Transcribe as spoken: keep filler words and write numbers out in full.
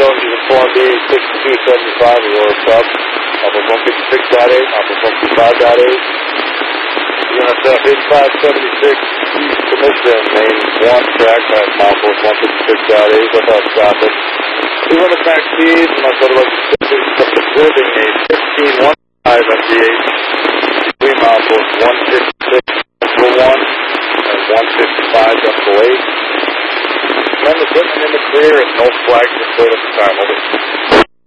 Jones, you can form B sixty-two seventy-five, Aurora Sub. Alpha one fifty-six point eight, Alpha one fifty-five point eight. You're going to set up eighty-five seventy-six East Commission, main one track at Alpha one fifty-six point eight without stopping. two hundred max speed, unless otherwise observing a fifteen one five M D H between milepost one fifty-six point one and one fifty-five point eight. Run the equipment in the clear and no flags displayed at the time. Over.